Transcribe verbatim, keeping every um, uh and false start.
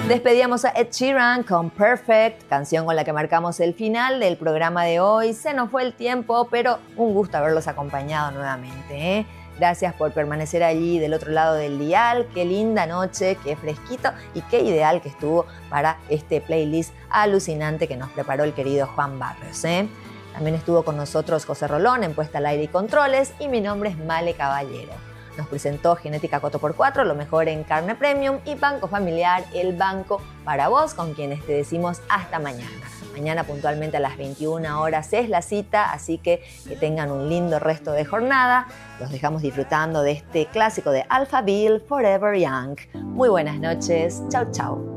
Despedíamos a Ed Sheeran con Perfect, canción con la que marcamos el final del programa de hoy. Se nos fue el tiempo, pero un gusto haberlos acompañado nuevamente, ¿eh? Gracias por permanecer allí del otro lado del dial. Qué linda noche, qué fresquito y qué ideal que estuvo para este playlist alucinante que nos preparó el querido Juan Barrios, ¿eh? También estuvo con nosotros José Rolón en Puesta al Aire y Controles, y mi nombre es Male Caballero. Nos presentó Genética cuatro por cuatro, lo mejor en carne premium, y Banco Familiar, el banco para vos, con quienes te decimos hasta mañana. Mañana puntualmente a las veintiuna horas es la cita, así que que tengan un lindo resto de jornada. Los dejamos disfrutando de este clásico de Alphaville, Forever Young. Muy buenas noches. Chau, chau.